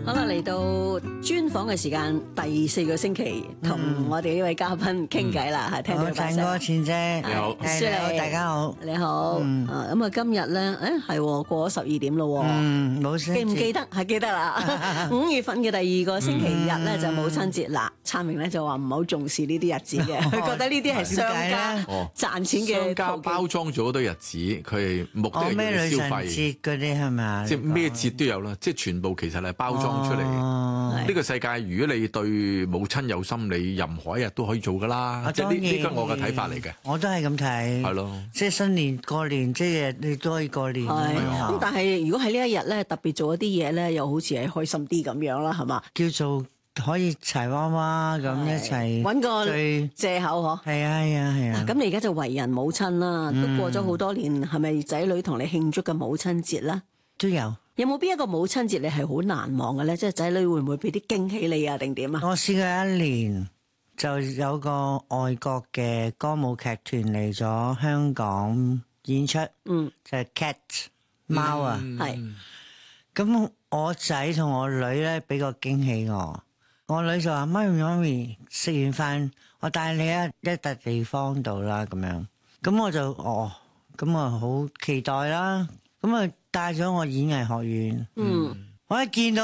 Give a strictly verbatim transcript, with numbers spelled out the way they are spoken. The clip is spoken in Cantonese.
好啦，嚟到專訪嘅時間，第四個星期同我哋呢位嘉賓傾偈啦，係聽到把聲。 陳哥錢姐， 你好， 舒麗， 大家好， 你好。 嗯啊，咁啊，今日咧，誒係過咗十二點咯。 嗯，母親節記唔記得？係記得啦。五月份嘅第二個星期日咧就母親節啦。燦榮咧就話唔係好重視呢啲日子嘅，佢覺得呢啲係商家賺錢嘅商家包裝咗好多日子，佢係目的係要消費。 節嗰啲係咪啊？ 即係咩節都有啦，即係全部其實係包裝出嚟。呢個世界如果你對母親有心，你任何一日都可以做噶啦。即係呢呢個我嘅睇法嚟嘅。 我都係咁睇。 係咯， 即係新年過年，即係你都可以過年。 係咁，但係如果喺呢一日咧，特別做一啲嘢咧，又好似係開心啲咁樣啦，係嘛？ 叫做可以齊娃娃咁一齊揾個藉口嗬。 係啊係啊係啊。 咁你而家就為人母親啦，都過咗好多年，係咪仔女同你慶祝嘅母親節啦？ 都有。 有冇邊一個母親節你係好難忘嘅咧？即係仔女會唔會俾啲驚喜你啊？定點啊？ 我試過一年就有個外國嘅歌舞劇團嚟咗香港演出，嗯，就係 Cat 貓啊， 係。 咁我仔同我女咧俾個驚喜我，我女就話媽咪媽咪，食完飯我帶你一一笪地方度啦咁樣，咁我就哦，咁啊好期待啦，咁啊帶咗我演藝學院，嗯，我一見到。